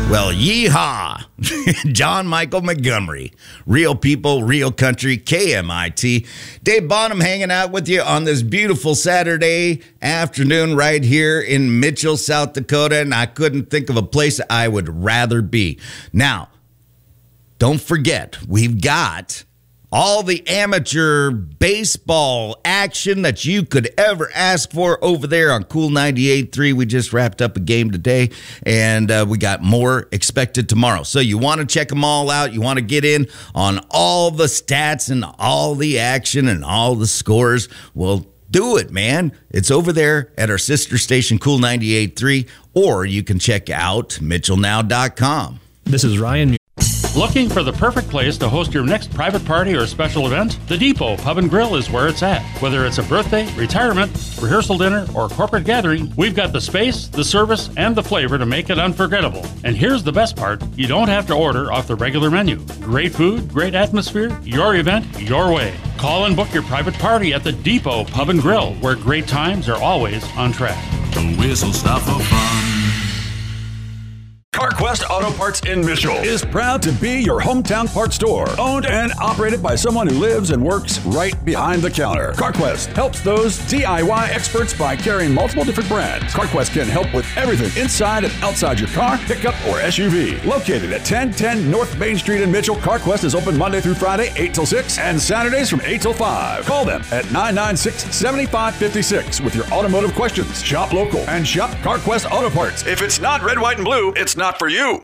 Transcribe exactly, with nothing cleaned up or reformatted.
Well, yeehaw! John Michael Montgomery. Real people, real country, K M I T. Dave Bonham hanging out with you on this beautiful Saturday afternoon right here in Mitchell, South Dakota, and I couldn't think of a place I would rather be. Now, don't forget, we've got all the amateur baseball action that you could ever ask for over there on Cool ninety-eight point three. We just wrapped up a game today, and uh, we got more expected tomorrow. So you want to check them all out. You want to get in on all the stats and all the action and all the scores. Well, do it, man. It's over there at our sister station, Cool ninety-eight point three, or you can check out Mitchell Now dot com. This is Ryan. Looking for the perfect place to host your next private party or special event? The Depot Pub and Grill is where it's at. Whether it's a birthday, retirement, rehearsal dinner, or corporate gathering, we've got the space, the service, and the flavor to make it unforgettable. And here's the best part, you don't have to order off the regular menu. Great food, great atmosphere, your event, your way. Call and book your private party at the Depot Pub and Grill, where great times are always on track. The whistle stop for fun. CarQuest Auto Parts in Mitchell is proud to be your hometown parts store, owned and operated by someone who lives and works right behind the counter. CarQuest helps those D I Y experts by carrying multiple different brands. CarQuest can help with everything inside and outside your car, pickup, or S U V. Located at ten ten North Main Street in Mitchell, CarQuest is open Monday through Friday, eight till six, and Saturdays from eight till five. Call them at nine nine six, seven five five six with your automotive questions. Shop local and shop CarQuest Auto Parts. If it's not red, white, and blue, it's not for you.